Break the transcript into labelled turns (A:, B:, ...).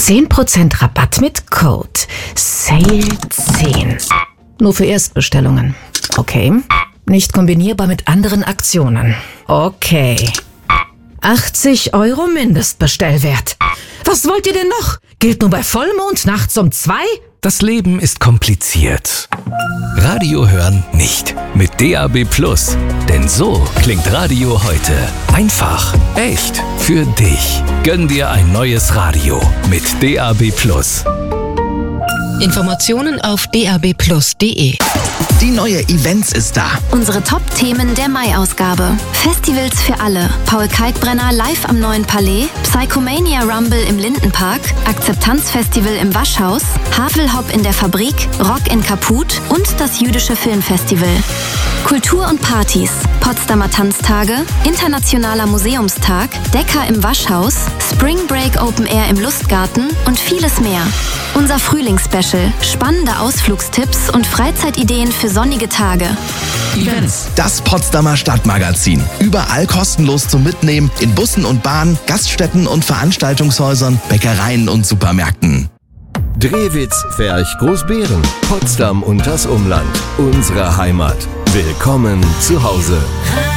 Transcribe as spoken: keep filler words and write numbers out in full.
A: zehn Prozent Rabatt mit Code S A L E zehn. Nur für Erstbestellungen. Okay. Nicht kombinierbar mit anderen Aktionen. Okay. achtzig Euro Mindestbestellwert. Was wollt ihr denn noch? Gilt nur bei Vollmond nachts um zwei?
B: Das Leben ist kompliziert. Radio hören nicht. Mit D A B Plus. Denn so klingt Radio heute. Einfach, echt, für dich. Gönn dir ein neues Radio mit D A B Plus.
C: Informationen auf d a b plus punkt d e.
D: Die neue Events ist da.
E: Unsere Top-Themen der Mai-Ausgabe. Festivals für alle. Paul Kalkbrenner live am Neuen Palais, Psychomania Rumble im Lindenpark, Akzeptanzfestival im Waschhaus, Havelhop in der Fabrik, Rock in Kaput und das Jüdische Filmfestival. Kultur und Partys, Potsdamer Tanztage, Internationaler Museumstag, Decker im Waschhaus, Spring Break Open Air im Lustgarten und vieles mehr. Unser Frühlingsspecial, spannende Ausflugstipps und Freizeitideen für sonnige Tage.
D: Events. Das Potsdamer Stadtmagazin. Überall kostenlos zum Mitnehmen in Bussen und Bahnen, Gaststätten und Veranstaltungshäusern, Bäckereien und Supermärkten.
F: Drehwitz, Ferch, Großbeeren, Potsdam und das Umland. Unsere Heimat. Willkommen zu Hause.